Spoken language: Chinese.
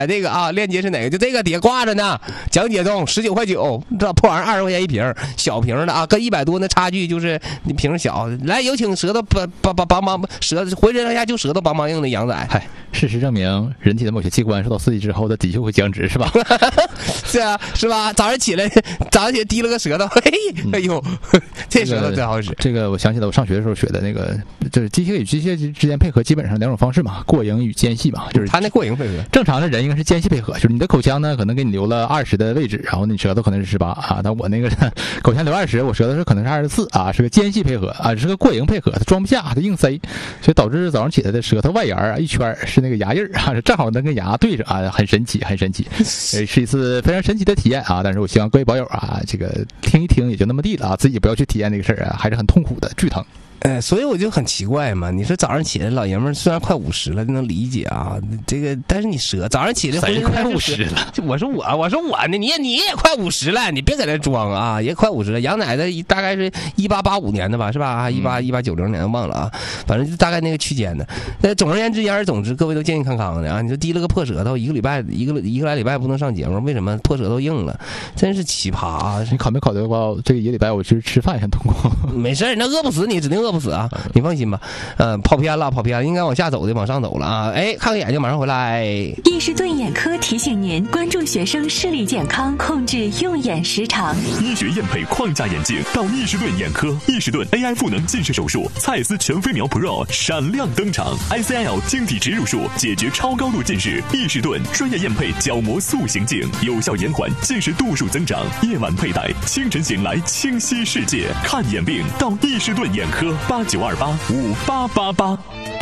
这个啊，链接是哪个？就这个底下挂着呢，讲解中19.9块，这破玩意儿20块钱一瓶，小瓶的啊，跟100多那差距就是你瓶小。来，有请舌头梆舌头浑身上下就舌头梆硬的羊仔。 嗨，事实证明，人体的某些器官受到刺激之后，它的确会僵直，是吧？ 是啊，是吧？早上起来提了个舌头，嘿，哎呦，这舌头真好使。 这个我想起来，我上学的时候学的那个，就是机械与机械之间配合，基本上2种方式嘛，过盈与间隙嘛，就是他那过盈配合。 正常的人应该是间隙配合，就是你的口腔呢可能给你留了20的位置，然后你舌头可能是18啊，但我那个口腔留20，我舌头是可能是24啊，是个间隙配合啊，是个过盈配合，它装不下，它硬塞，所以导致早上起来的舌头外沿啊一圈是那个牙印啊，正好能跟牙对着啊，很神奇，很神奇，是一次非常神奇的体验啊！但是我希望各位宝友啊，这个听一听也就那么地了啊，自己不要去体验这个事儿啊，还是很痛苦的，剧疼。 所以我就很奇怪嘛，你说早上起来老爷们儿虽然快50了，能理解啊，这个但是你早上起来谁快50了？ 我说我呢，你也快50了，你别在那装啊，也快50了。杨奶奶大概是1885年的吧，是吧？1890年忘了啊，反正就大概那个区间的。总而言之，言而总之，各位都健健康康的啊。你说提了个破舌头，一个来礼拜不能上节目，为什么？破舌头硬了，真是奇葩啊！ 你考没考虑过这个一个礼拜我去吃饭也很痛苦？ 没事，那饿不死你，指定饿不死啊，你放心吧。跑偏了，应该往下走的，往上走了啊！哎，看个眼睛，马上回来。 易士顿眼科提醒您关注学生视力健康，控制用眼时长。 医学验配框架眼镜到易士顿眼科，易士顿 AI 赋能近视手术，蔡司全飞秒 Pro 闪亮登场 ，ICL 晶体植入术解决超高度近视，易士顿专业验配角膜塑形镜，有效延缓近视度数增长，夜晚佩戴，清晨醒来清晰世界。看眼病到易士顿眼科，89285888。